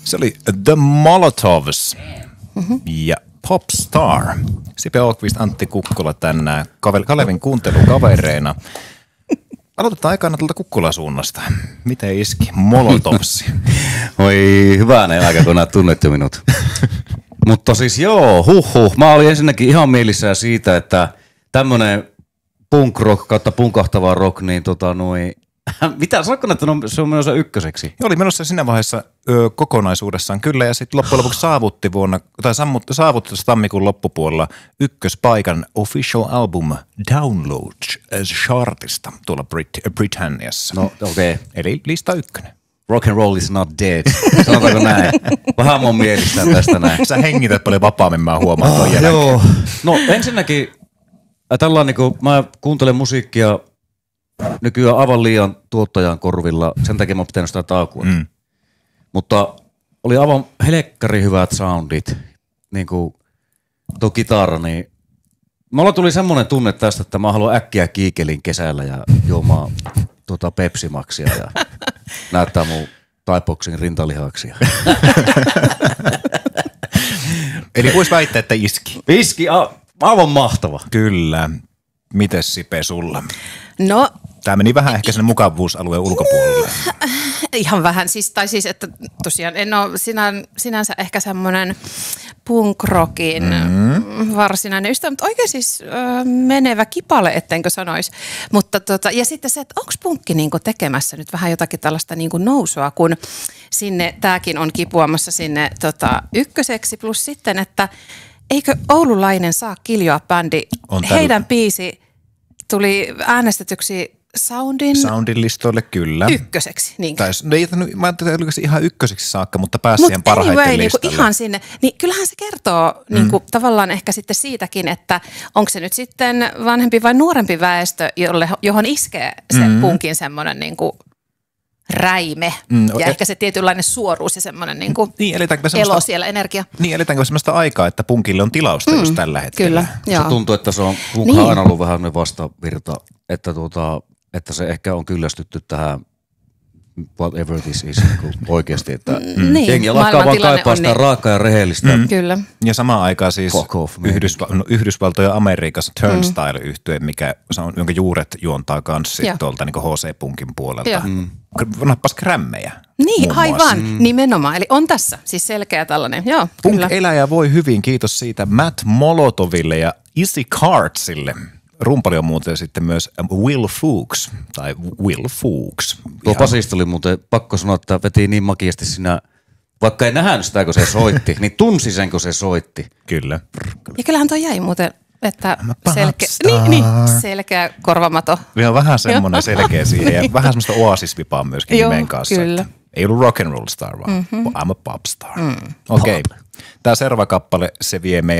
Se oli The Molotovs ja Popstar. Sipe Ahlqvist, Antti Kukkola tänään Kalevin kuuntelukavereina. Aloitetaan aikana tuolta Kukkula-suunnasta. Miten iski Molotovsi? Oi, hyvänen aika, kun nää tunnet jo minut. Mutta siis joo, Mä olin ensinnäkin ihan mielissään siitä, että tämmönen punk rock kautta punkahtava rock, niin mitä, saatko että se on menossa ykköseksi? Oli menossa siinä vaiheessa kokonaisuudessaan kyllä, ja sitten loppujen lopuksi saavutti tammikuun loppupuolella ykköspaikan Official Album Downloads chartista tuolla Britanniassa. No okei. Okay. Eli lista 1. Rock and roll is not dead. Sanotaanko näin? Vähän mun mielistään tästä näin. Sä hengität paljon vapaammin, mä huomaan ton jälkeen. Joo. No ensinnäkin, tällainen kun mä kuuntelen musiikkia nykyään aivan liian tuottajan korvilla, sen takia mä oon pitänyt sitä taukoa. Mutta oli aivan helkkari hyvät soundit, niin kuin tuo kitara, niin mulla tuli semmoinen tunne tästä, että mä haluan äkkiä kiikelin kesällä ja juomaan Pepsi Maxia ja näyttää mun Thai-boxin rintalihaksia. Eli voisi väittää, että iski. Iski, aivan mahtava. Kyllä. Mites Sipe sulla? No. Tämä meni vähän ehkä sinne mukavuusalueen ulkopuolelle. Ihan vähän, siis että tosiaan en ole sinänsä ehkä semmoinen punk-rockin varsinainen ystävä, mutta oikein siis menevä kipale, ettenkö sanoisi. Mutta ja sitten se, että onko punkki niinku tekemässä nyt vähän jotakin tällaista niinku nousua, kun sinne, tämäkin on kipuamassa sinne ykköseksi, plus sitten, että eikö oululainen Saa Kiljoa bändi, heidän biisi tuli äänestetyksi Soundin listoille kyllä. Ykköseksi. Niin. Mä ajattelin, että ihan ykköseksi saakka, mutta pääsi siihen parhaiten anyway, listalle. Niin ihan sinne. Niin kyllähän se kertoo tavallaan ehkä sitten siitäkin, että onko se nyt sitten vanhempi vai nuorempi väestö, johon iskee se punkin semmoinen räime ja ehkä se tietynlainen suoruus ja semmoinen elo siellä, energia. Niin, eletäänkö semmoista aikaa, että punkille on tilausta just tällä hetkellä? Kyllä, se tuntuu, että se on punkkaan aina ollut vähän vastavirta, että se ehkä on kyllästytty tähän whatever this is oikeasti, että jengi lakkaa vaan kaipaa sitä raakaa ja rehellistä. Kyllä. Ja samaan aikaan siis Yhdysvaltojen ja Amerikassa Turnstile-yhtye, jonka juuret juontaa kans tuolta niin HC-punkin puolelta. Nappas grämmejä. Niin, aivan. Nimenomaan. Eli on tässä siis selkeä tällainen. Joo, kyllä. Punk-eläjä voi hyvin, kiitos siitä Matt Molotoville ja Izzy Cartsille. Rumpali on muuten sitten myös Will Fuchs, tai Will Fuchs. Tuo basista oli muuten pakko sanoa, että veti niin makiasti siinä, vaikka ei nähnyt sitä, kun se soitti, niin tunsi sen, kun se soitti. Kyllä. Ja kyllähän tuo jäi muuten, että selkeä korvamato. Vielä vähän semmoinen selkeä siihen, ja vähän semmoista oasisvipaa myöskin nimen kanssa. Kyllä. Ei ollut rock and roll star, vaan I'm a pop star. Okei. Tämä seuraava kappale, se vie meidät